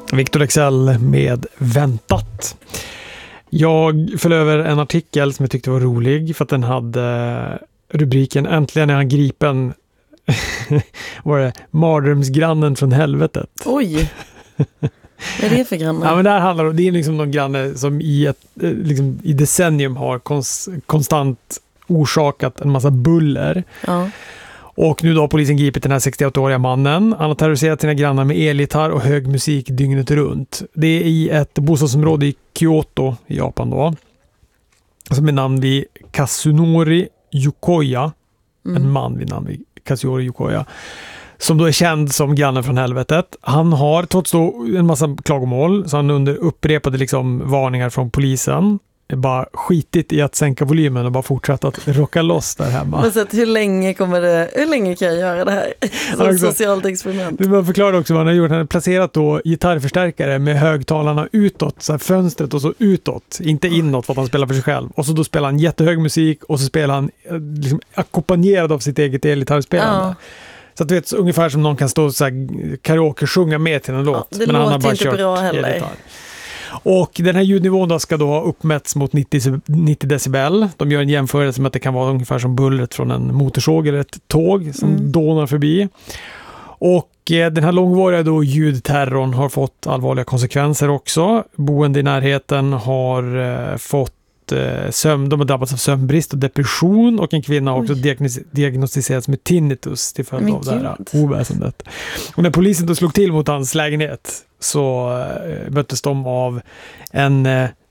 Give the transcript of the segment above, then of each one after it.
Victor Leksell med Väntat. Jag föll över en artikel som jag tyckte var rolig för att den hade rubriken "Äntligen är han gripen". Var det mardrömsgrannen från helvetet. Oj. Vad är det för granne? Ja, men det här handlar om, det är liksom någon granne som i decennium har konstant orsakat en massa buller. Ja. Och nu då har polisen gripit den här 68-åriga mannen. Han har terroriserat sina grannar med elgitarr och hög musik dygnet runt. Det är i ett bostadsområde i Kyoto i Japan då. Som är namn vid Kazunori Yukoya. En man vid namn vid Kazunori Yukoya. Som då är känd som grannen från helvetet. Han har trots då en massa klagomål, så han under upprepade liksom varningar från polisen bara skitit i att sänka volymen och bara fortsatt att rocka loss där hemma. Men så att hur länge kan jag göra det här? Som ett socialt experiment. Du behöver förklara också vad han har gjort. Han har placerat då gitarrförstärkare med högtalarna utåt, så här fönstret och så utåt, inte inåt för att han spelar för sig själv. Och så då spelar han jättehög musik och så spelar han liksom ackompanjerad av sitt eget elgitarrspelande. Ja. Så att du vet, ungefär som någon kan stå och så här karaoke sjunga med till en låt. Det men han har bara inte kört bra heller. elgitarr. Och den här ljudnivån då ska då ha uppmätts mot 90 decibel. De gör en jämförelse med att det kan vara ungefär som bullret från en motorsåg eller ett tåg som dånar förbi. Och den här långvariga då ljudterrorn har fått allvarliga konsekvenser också. Boende i närheten har fått de har drabbats av sömnbrist och depression, och en kvinna har också diagnostiserats med tinnitus till följd av det här oväsendet. Och när polisen då slog till mot hans lägenhet så möttes de av en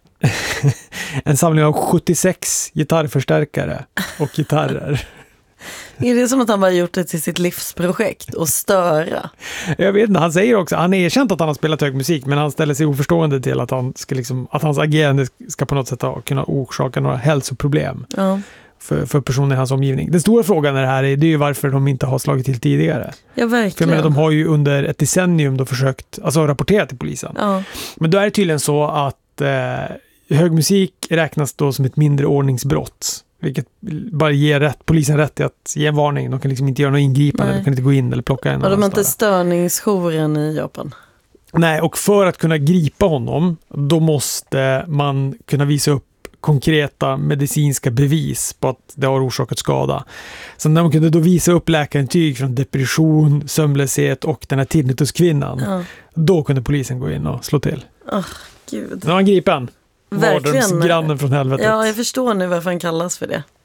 samling av 76 gitarrförstärkare och gitarrer. Är det som att han bara gjort det till sitt livsprojekt och störa? Jag vet inte, han säger också, han är erkänt att han har spelat hög musik, men han ställer sig oförstående till att han ska att hans agerande ska på något sätt kunna orsaka några hälsoproblem för personer i hans omgivning. Den stora frågan är det är ju varför de inte har slagit till tidigare. Ja, verkligen. För jag menar, de har ju under ett decennium då försökt rapportera till polisen. Ja. Men då är det tydligen så att hög musik räknas då som ett mindre ordningsbrott. Vilket bara ger polisen rätt att ge en varning. De kan liksom inte göra något ingripande. De kan inte gå in eller plocka en. Och de är inte störningsjouren i Japan? Nej, och för att kunna gripa honom då måste man kunna visa upp konkreta medicinska bevis på att det har orsakat skada. Så när man kunde då visa upp läkarintyg från depression, sömnlöshet och den här tinnituskvinnan, då kunde polisen gå in och slå till. Gud. Nu var han gripen. Verkligen. Grannen från helvetet. Ja, jag förstår nu varför han kallas för det.